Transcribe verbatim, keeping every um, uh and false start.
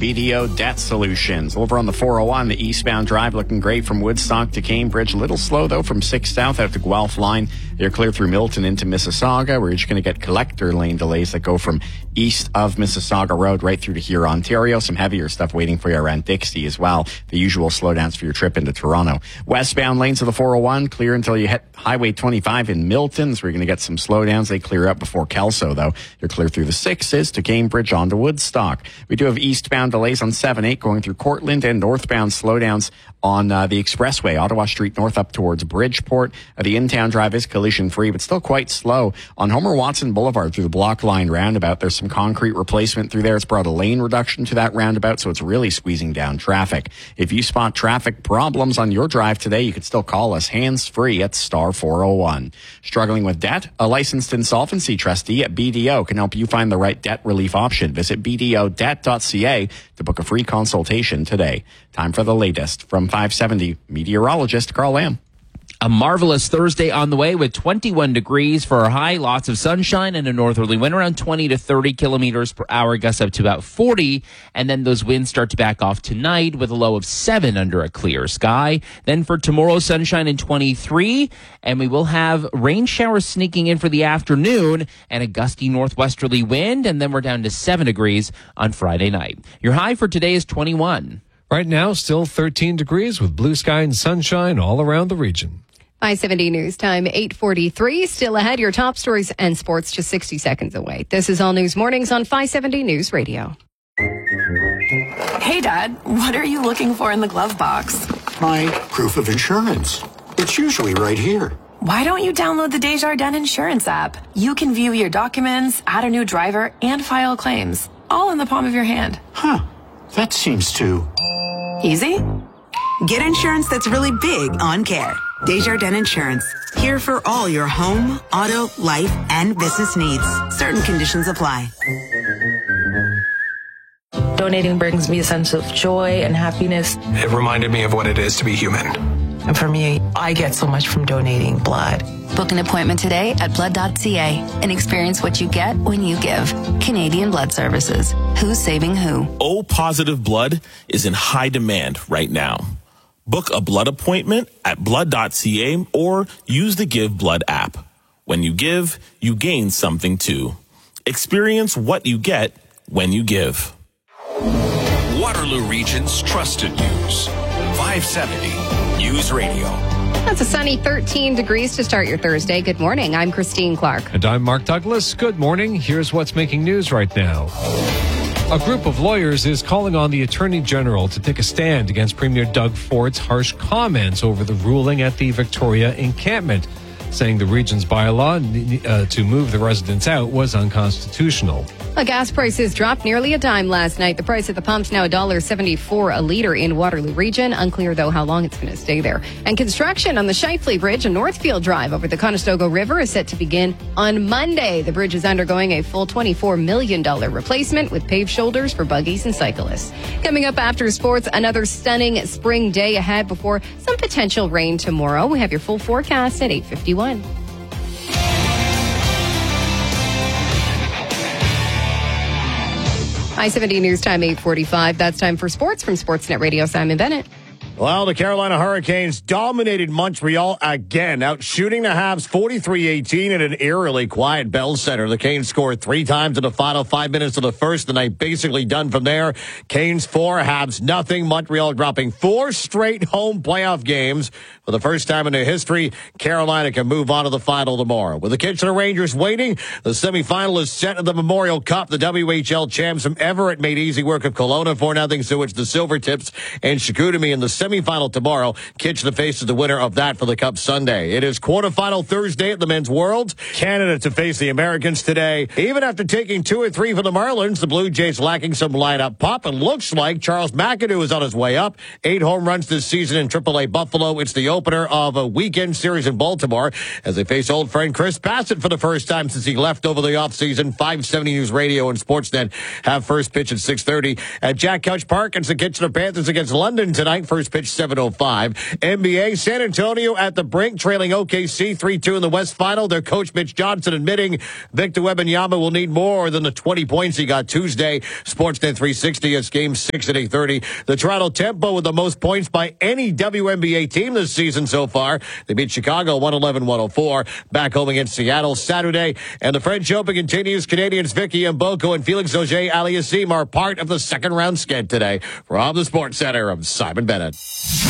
B D O Debt Solutions. Over on the four oh one, the eastbound drive looking great from Woodstock to Cambridge. A little slow, though, from six South out to Guelph line. You're clear through Milton into Mississauga, where you're just going to get collector lane delays that go from east of Mississauga Road right through to here, Ontario. Some heavier stuff waiting for you around Dixie as well. The usual slowdowns for your trip into Toronto. Westbound lanes of the four oh one clear until you hit Highway twenty-five in Milton, so you're going to get some slowdowns. They clear up before Kelso, though. You're clear through the sixes to Cambridge onto Woodstock. We do have eastbound delays on seven eight going through Cortland, and northbound slowdowns on uh, the expressway, Ottawa Street north up towards Bridgeport. Uh, the in-town drive is collision-free, but still quite slow. On Homer Watson Boulevard through the Block Line roundabout, there's some concrete replacement through there. It's brought a lane reduction to that roundabout, so it's really squeezing down traffic. If you spot traffic problems on your drive today, you can still call us hands-free at star four oh one. Struggling with debt? A licensed insolvency trustee at B D O can help you find the right debt relief option. Visit b d o debt dot c a to book a free consultation today. Time for the latest from five seventy meteorologist Carl Lamb. A marvelous Thursday on the way with twenty-one degrees for a high, lots of sunshine and a northerly wind around twenty to thirty kilometers per hour, gusts up to about forty. And then those winds start to back off tonight with a low of seven under a clear sky. Then for tomorrow, sunshine and twenty-three. And we will have rain showers sneaking in for the afternoon and a gusty northwesterly wind. And then we're down to seven degrees on Friday night. Your high for today is twenty-one. Right now, still thirteen degrees with blue sky and sunshine all around the region. five seventy News Time, eight forty-three. Still ahead, your top stories and sports just sixty seconds away. This is All News Mornings on five seventy News Radio. Hey, Dad, what are you looking for in the glove box? My proof of insurance. It's usually right here. Why don't you download the Desjardins Insurance app? You can view your documents, add a new driver, and file claims, all in the palm of your hand. Huh. That seems too... easy? Get insurance that's really big on care. Desjardins Insurance. Here for all your home, auto, life, and business needs. Certain conditions apply. Donating brings me a sense of joy and happiness. It reminded me of what it is to be human. And for me, I get so much from donating blood. Book an appointment today at blood dot c a and experience what you get when you give. Canadian Blood Services. Who's saving who? O positive blood is in high demand right now. Book a blood appointment at blood dot c a or use the Give Blood app. When you give, you gain something too. Experience what you get when you give. Waterloo Region's trusted news. five seventy News Radio. That's a sunny thirteen degrees to start your Thursday. Good morning. I'm Christine Clark. And I'm Mark Douglas. Good morning. Here's what's making news right now. A group of lawyers is calling on the Attorney General to take a stand against Premier Doug Ford's harsh comments over the ruling at the Victoria encampment, saying the region's bylaw uh, to move the residents out was unconstitutional. Well, gas prices dropped nearly a dime last night. The price at the pump's now one dollar seventy-four a litre in Waterloo Region. Unclear, though, how long it's going to stay there. And construction on the Shifley Bridge and Northfield Drive over the Conestoga River is set to begin on Monday. The bridge is undergoing a full twenty-four million dollars replacement with paved shoulders for buggies and cyclists. Coming up after sports, another stunning spring day ahead before some potential rain tomorrow. We have your full forecast at eight fifty-one. I seventy News Time, eight forty-five. That's time for sports from Sportsnet Radio. Simon Bennett. Well, the Carolina Hurricanes dominated Montreal again, out shooting the Habs forty-three eighteen at an eerily quiet Bell Center. The Canes scored three times in the final five minutes of the first. The night basically done from there. Canes four, Habs nothing. Montreal dropping four straight home playoff games. For the first time in their history, Carolina can move on to the final tomorrow. With the Kitchener Rangers waiting, the semifinal is set at the Memorial Cup. The W H L champs from Everett made easy work of Kelowna four nothing, so it's the Silvertips and Chicoutimi in the semifinal tomorrow. Kitchener faces the winner of that for the Cup Sunday. It is quarterfinal Thursday at the Men's World. Canada to face the Americans today. Even after taking two or three for the Marlins, the Blue Jays lacking some lineup pop. It looks like Charles McAdoo is on his way up. Eight home runs this season in triple A Buffalo. It's the opener of a weekend series in Baltimore as they face old friend Chris Bassett for the first time since he left over the offseason. five seventy News Radio and Sportsnet have first pitch at six thirty. At Jack Couch Park, it's the Kitchener Panthers against London tonight. First first pitch, seven oh five. N B A, San Antonio at the brink, trailing O K C three two in the West Final. Their coach, Mitch Johnson, admitting Victor Wembanyama will need more than the twenty points he got Tuesday. Sportsnet three sixty, it's game six at eight thirty. The Toronto Tempo with the most points by any W N B A team this season so far. They beat Chicago one eleven one oh four. Back home against Seattle Saturday. And the French Open continues. Canadians Vicky Mboko and Felix Auger-Aliassime are part of the second round sked today. From the Sports Center, I'm Simon Bennett.